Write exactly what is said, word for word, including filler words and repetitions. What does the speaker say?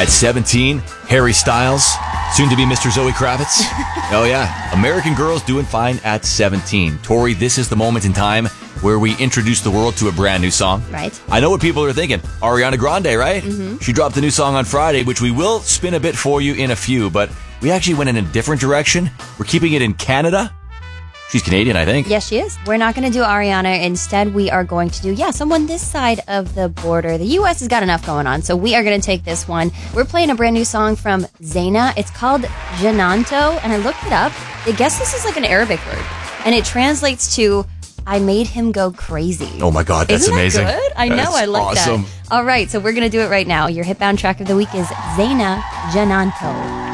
At seventeen, Harry Styles, soon to be Mister Zoe Kravitz. Oh yeah, American Girls doing fine at seventeen. Tori, this is the moment in time where we introduce the world to a brand new song. Right. I know what people are thinking. Ariana Grande, right? Mm-hmm. She dropped a new song on Friday, which we will spin a bit for you in a few, but we actually went in a different direction. We're keeping it in Canada. She's Canadian, I think. Yes, she is. We're not going to do Ariana. Instead, we are going to do, yeah, someone this side of the border. The U S has got enough going on, so we are going to take this one. We're playing a brand new song from Zaina. It's called Jananto, and I looked it up. I guess this is like an Arabic word, and it translates to I made him go crazy. Oh my God, that's Isn't amazing. That good? I know, That's I like awesome. that. All right, so we're going to do it right now. Your Hitbound track of the week is Zaina Jananto.